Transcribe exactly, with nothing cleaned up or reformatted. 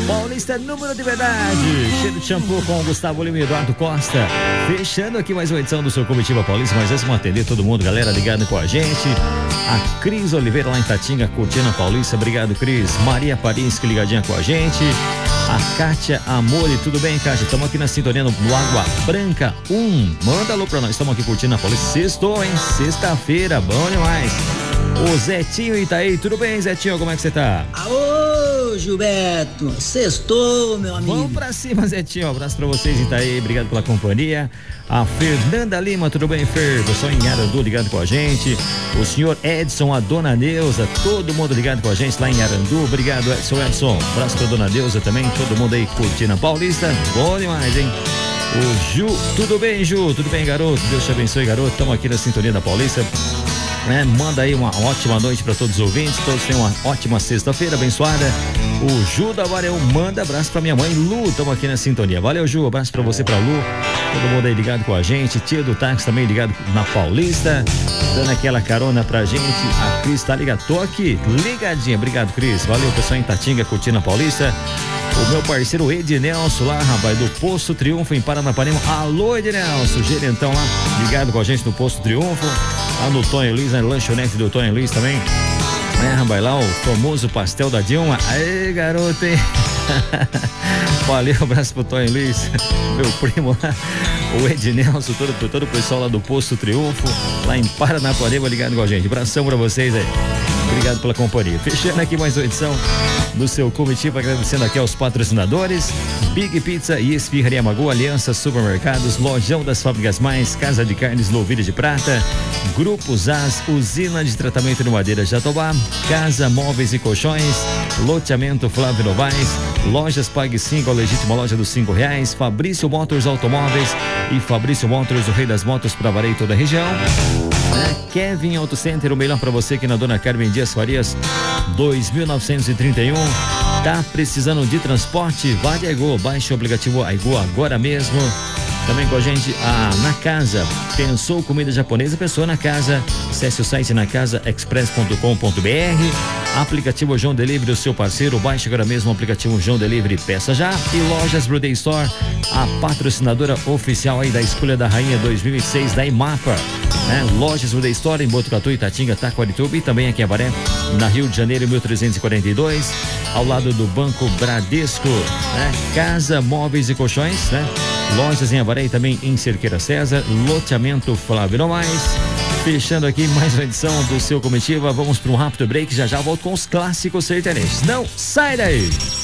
Paulista, número de verdade. Cheiro de shampoo com o Gustavo Lima e Eduardo Costa. Fechando aqui mais uma edição do seu Comitiva Paulista. Mas antes, vamos atender todo mundo, galera ligada com a gente. A Cris Oliveira lá em Tatinga, curtindo a Paulista. Obrigado, Cris. Maria Parinski ligadinha com a gente. A Kátia Amore, tudo bem, Kátia? Estamos aqui na sintonia no, no Água Branca um. Manda alô pra nós, estamos aqui curtindo a Paulista. Sextou, hein? Sexta-feira, bom demais. O Zetinho Itaí, tudo bem, Zetinho? Como é que você tá? Aô, Gilberto, sextou, meu amigo. Vamos pra cima, Zetinho, um abraço pra vocês, Itaí, obrigado pela companhia. A Fernanda Lima, tudo bem, Fer? Pessoal em Arandu ligado com a gente. O senhor Edson, a dona Neuza, todo mundo ligado com a gente lá em Arandu. Obrigado, Edson, Edson. Um abraço pra dona Neuza também, todo mundo aí curtindo a Paulista. Bom demais, hein? O Ju, tudo bem, Ju? Tudo bem, garoto? Deus te abençoe, garoto. Estamos aqui na sintonia da Paulista. É, manda aí uma ótima noite para todos os ouvintes, todos tenham uma ótima sexta-feira abençoada. O Ju da Vareu manda abraço para minha mãe Lu, estamos aqui na sintonia. Valeu, Ju, abraço para você, para Lu, todo mundo aí ligado com a gente. Tia do táxi também ligado na Paulista, dando aquela carona pra gente. A Cris tá ligada, tô aqui, ligadinha, obrigado, Cris. Valeu, pessoal em Tatinga curtindo a Paulista. O meu parceiro Ednelson lá, rapaz, do Posto Triunfo em Paranapanema. Alô, Ednelson, gerentão lá, ligado com a gente no Posto Triunfo. Lá no Tonho Luiz, na lanchonete do Tonho Luiz também. É, rapaz, lá o famoso pastel da Dilma. Aê, garoto, hein? Valeu, abraço pro Tonho Luiz, meu primo lá, o Ednelson, todo, todo o pessoal lá do Posto Triunfo, lá em Paranapanema, ligado com a gente. Abração pra vocês aí. Obrigado pela companhia. Fechando aqui mais uma edição do seu Comitiva, agradecendo aqui aos patrocinadores: Big Pizza e Esfirraria Magu, Aliança Supermercados, Lojão das Fábricas Mais, Casa de Carnes Novilha de Prata, Grupo Zaz, Usina de Tratamento de Madeira Jatobá, Casa Móveis e Colchões, Loteamento Flávio Novaes, Lojas Pague cinco, a legítima loja dos cinco reais, Fabrício Motors Automóveis e Fabrício Motors, o rei das motos para valer toda a região. É, Kevin Auto Center, o melhor para você aqui na Dona Carmen Dias Farias, dois mil novecentos e trinta e um. Tá precisando de transporte? Vá de Aigo, baixe o aplicativo Aigo agora mesmo. Também com a gente a Na Casa. Pensou comida japonesa? Pensou na Casa. Acesse o site na casa express ponto com ponto br. Aplicativo João Delivery, o seu parceiro. Baixe agora mesmo o aplicativo João Delivery, peça já. E Lojas Broday Store, a patrocinadora oficial aí da Escolha da Rainha dois mil e seis da IMAPA. É, Lojas Broday Store em Botucatu, Itatinga, Taquarituba e também aqui em Avaré, na Rio de Janeiro, mil trezentos e quarenta e dois, ao lado do Banco Bradesco. Né? Casa Móveis e Colchões, né? Lojas em Avaré e também em Cerqueira César, Loteamento Flávio Novaes. Fechando aqui mais uma edição do seu Comitiva. Vamos para um rápido break, já já volto com os clássicos sertanejos. Não sai daí!